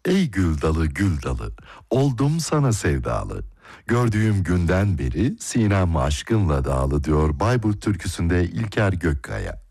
Ey gül dalı gül dalı, oldum sana sevdalı. Gördüğüm günden beri sinem aşkınla dağlı diyor Bayburt türküsünde İlker Gökkaya.